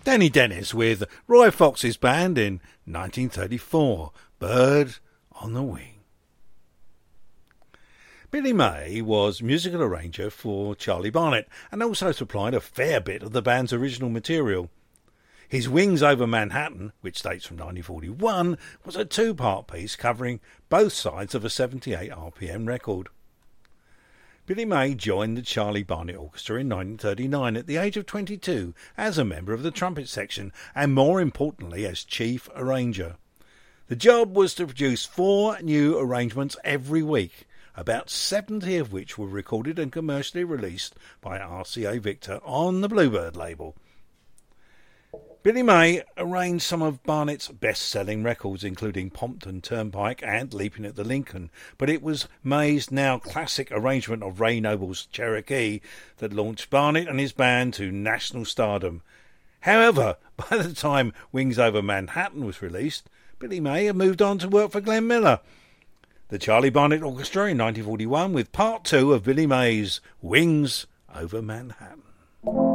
Danny Dennis with Roy Fox's band in 1934, Bird on the Wing. Billy May was musical arranger for Charlie Barnet and also supplied a fair bit of the band's original material. His Wings Over Manhattan, which dates from 1941, was a two-part piece covering both sides of a 78 RPM record. Billy May joined the Charlie Barnet Orchestra in 1939 at the age of 22 as a member of the trumpet section and, more importantly, as chief arranger. The job was to produce 4 new arrangements every week, about 70 of which were recorded and commercially released by RCA Victor on the Bluebird label. Billy May arranged some of Barnett's best-selling records, including Pompton Turnpike and Leaping at the Lincoln, but it was May's now classic arrangement of Ray Noble's Cherokee that launched Barnett and his band to national stardom. However, by the time Wings Over Manhattan was released, Billy May had moved on to work for Glenn Miller. The Charlie Barnet Orchestra in 1941 with Part 2 of Billy May's Wings Over Manhattan.